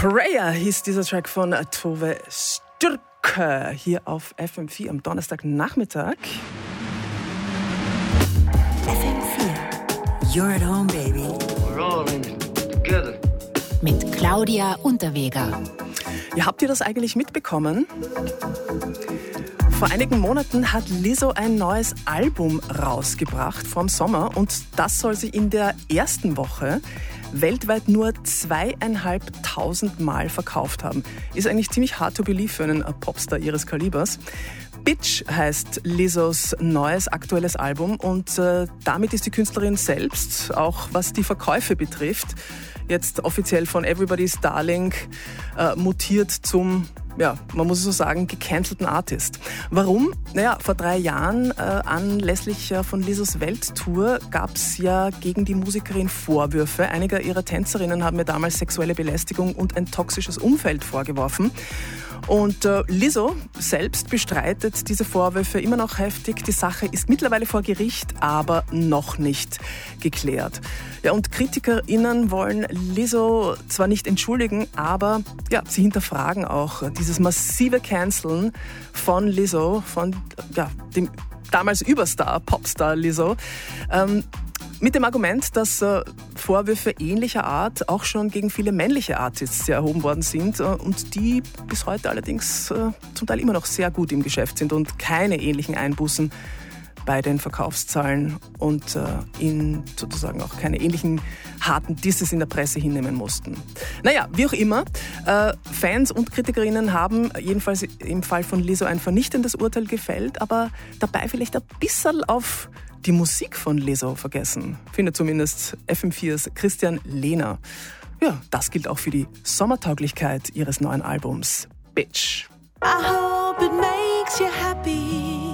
Prayer hieß dieser Track von Tove Stürke hier auf FM4 am Donnerstagnachmittag. FM4, you're at home, baby. We're all in it together. Mit Claudia Unterweger. Ja, habt ihr das eigentlich mitbekommen? Vor einigen Monaten hat Lizzo ein neues Album rausgebracht vom Sommer und das soll sie in der ersten Woche weltweit nur 2.500 Mal verkauft haben. Ist eigentlich ziemlich hard to believe für einen Popstar ihres Kalibers. Bitch heißt Lizzos neues aktuelles Album und damit ist die Künstlerin selbst, auch was die Verkäufe betrifft, jetzt offiziell von Everybody's Darling mutiert zum, ja, man muss so sagen, gecancelten Artist. Warum? Naja, vor 3 Jahren anlässlich von Lizzos Welttour gab es ja gegen die Musikerin Vorwürfe. Einige ihrer Tänzerinnen haben ihr damals sexuelle Belästigung und ein toxisches Umfeld vorgeworfen. Und Lizzo selbst bestreitet diese Vorwürfe immer noch heftig. Die Sache ist mittlerweile vor Gericht, aber noch nicht geklärt. Ja, und KritikerInnen wollen Lizzo zwar nicht entschuldigen, aber ja, sie hinterfragen auch dieses massive Canceln von Lizzo, von dem damals Überstar, Popstar Lizzo. Mit dem Argument, dass Vorwürfe ähnlicher Art auch schon gegen viele männliche Artists erhoben worden sind und die bis heute allerdings zum Teil immer noch sehr gut im Geschäft sind und keine ähnlichen Einbußen bei den Verkaufszahlen und sozusagen auch keine ähnlichen harten Disses in der Presse hinnehmen mussten. Naja, wie auch immer, Fans und Kritikerinnen haben jedenfalls im Fall von Lizzo ein vernichtendes Urteil gefällt, aber dabei vielleicht ein bisschen auf die Musik von Lizzo vergessen, findet zumindest FM4s Christian Lehner. Ja, das gilt auch für die Sommertauglichkeit ihres neuen Albums Bitch. I hope it makes you happy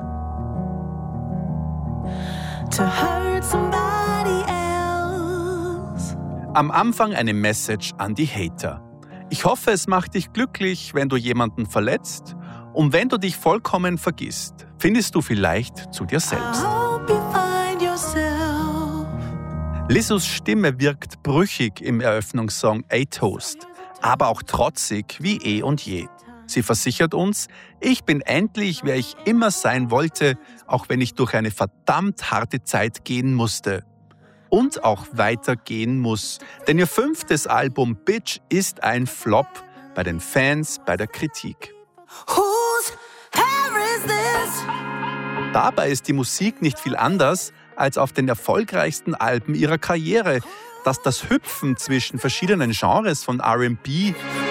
to hurt somebody else. Am Anfang eine Message an die Hater. Ich hoffe, es macht dich glücklich, wenn du jemanden verletzt. Und wenn du dich vollkommen vergisst, findest du vielleicht zu dir selbst. Lizzos Stimme wirkt brüchig im Eröffnungssong A Toast, aber auch trotzig wie eh und je. Sie versichert uns, ich bin endlich, wer ich immer sein wollte, auch wenn ich durch eine verdammt harte Zeit gehen musste. Und auch weitergehen muss, denn ihr 5. Album Bitch ist ein Flop bei den Fans, bei der Kritik. Dabei ist die Musik nicht viel anders als auf den erfolgreichsten Alben ihrer Karriere, dass das Hüpfen zwischen verschiedenen Genres von R&B